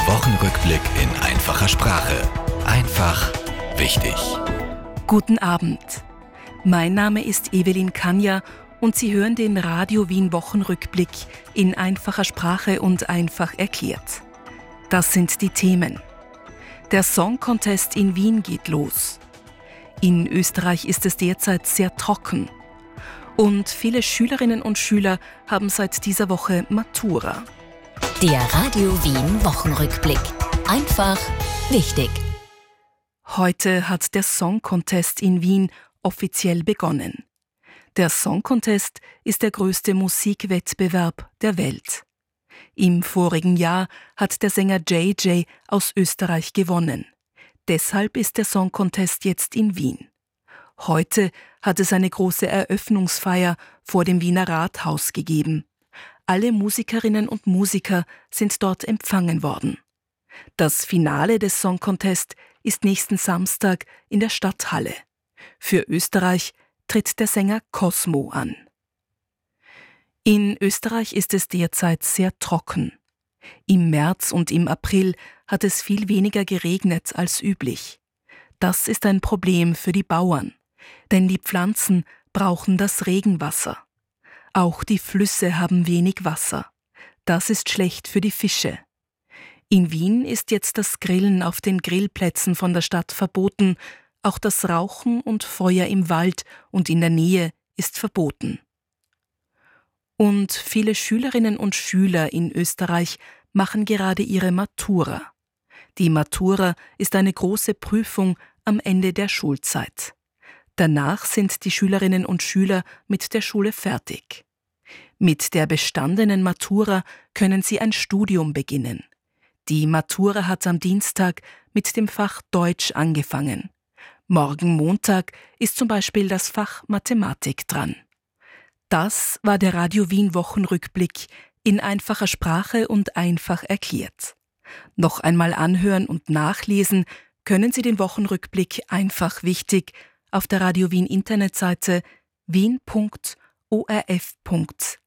Der Wochenrückblick in einfacher Sprache. Einfach wichtig. Guten Abend. Mein Name ist Evelyn Kanja und Sie hören den Radio Wien Wochenrückblick in einfacher Sprache und einfach erklärt. Das sind die Themen. Der Song Contest in Wien geht los. In Österreich ist es derzeit sehr trocken. Und viele Schülerinnen und Schüler haben seit dieser Woche Matura. Der Radio Wien Wochenrückblick. Einfach wichtig. Heute hat der Song Contest in Wien offiziell begonnen. Der Song Contest ist der größte Musikwettbewerb der Welt. Im vorigen Jahr hat der Sänger JJ aus Österreich gewonnen. Deshalb ist der Song Contest jetzt in Wien. Heute hat es eine große Eröffnungsfeier vor dem Wiener Rathaus gegeben. Alle Musikerinnen und Musiker sind dort empfangen worden. Das Finale des Song Contest ist nächsten Samstag in der Stadthalle. Für Österreich tritt der Sänger Cosmo an. In Österreich ist es derzeit sehr trocken. Im März und im April hat es viel weniger geregnet als üblich. Das ist ein Problem für die Bauern, denn die Pflanzen brauchen das Regenwasser. Auch die Flüsse haben wenig Wasser. Das ist schlecht für die Fische. In Wien ist jetzt das Grillen auf den Grillplätzen von der Stadt verboten. Auch das Rauchen und Feuer im Wald und in der Nähe ist verboten. Und viele Schülerinnen und Schüler in Österreich machen gerade ihre Matura. Die Matura ist eine große Prüfung am Ende der Schulzeit. Danach sind die Schülerinnen und Schüler mit der Schule fertig. Mit der bestandenen Matura können sie ein Studium beginnen. Die Matura hat am Dienstag mit dem Fach Deutsch angefangen. Morgen Montag ist zum Beispiel das Fach Mathematik dran. Das war der Radio Wien Wochenrückblick in einfacher Sprache und einfach erklärt. Noch einmal anhören und nachlesen können Sie den Wochenrückblick einfach wichtig auf der Radio Wien Internetseite wien.orf.at.